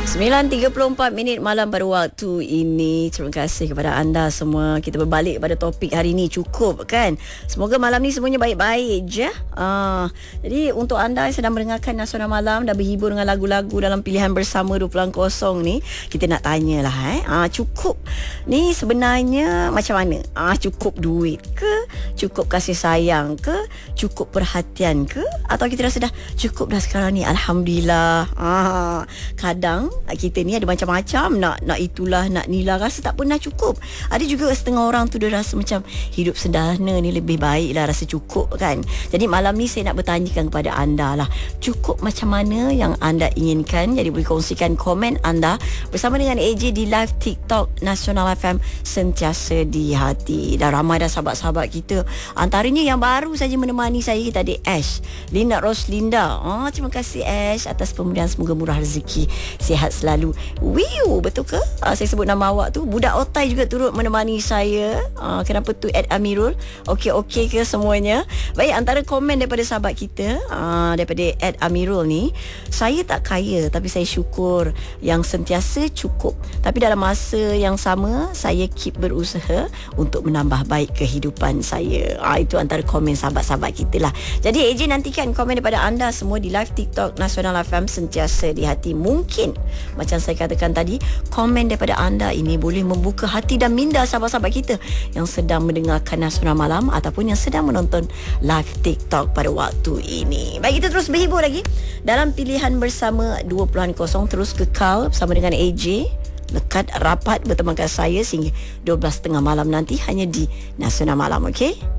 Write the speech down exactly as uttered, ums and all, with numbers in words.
sembilan tiga puluh empat minit malam pada waktu ini. Terima kasih kepada anda semua. Kita berbalik pada topik hari ini. Cukup kan? Semoga malam ni semuanya baik-baik je. Uh, jadi untuk anda yang sedang mendengarkan Nasional Malam dan berhibur dengan lagu-lagu dalam pilihan bersama dua puluh kosong ni, kita nak tanyalah eh. Uh, cukup ni sebenarnya macam mana? Uh, cukup duit ke? Cukup kasih sayang ke? Cukup perhatian ke? Atau kita rasa dah cukup dah sekarang ni, Alhamdulillah. Uh, kadang kita ni ada macam-macam, nak nak itulah, nak nilah, rasa tak pernah cukup. Ada juga setengah orang tu dia rasa macam hidup sederhana ni lebih baik lah, rasa cukup kan. Jadi malam ni saya nak bertanyakan kepada anda lah, cukup macam mana yang anda inginkan? Jadi boleh kongsikan komen anda bersama dengan A J di live TikTok Nasional F M Sentiasa di Hati. Dan ramai dah sahabat-sahabat kita, antaranya yang baru saja menemani saya, kita ada Ash Linda Roslinda. Oh, terima kasih Ash atas pemberian, semoga murah rezeki, sihat selalu. Wiu, betul ke? Uh, saya sebut nama awak tu. Budak Otai juga turut menemani saya. Uh, kenapa tu Ed Amirul? Okey-okey ke semuanya? Baik, antara komen daripada sahabat kita, uh, daripada Ed Amirul ni, saya tak kaya tapi saya syukur yang sentiasa cukup. Tapi dalam masa yang sama, saya keep berusaha untuk menambah baik kehidupan saya. Uh, itu antara komen sahabat-sahabat kita lah. Jadi A J nantikan komen daripada anda semua di live TikTok Nasional F M Sentiasa di Hati. Mungkin macam saya katakan tadi, komen daripada anda ini boleh membuka hati dan minda sahabat-sahabat kita yang sedang mendengarkan Nasional Malam ataupun yang sedang menonton live TikTok pada waktu ini. Baik, kita terus berhibur lagi dalam pilihan bersama dua puluh kosong. Terus kekal bersama dengan A J, lekat rapat bertemankan saya sehingga dua belas tiga puluh malam nanti hanya di Nasional Malam, okey?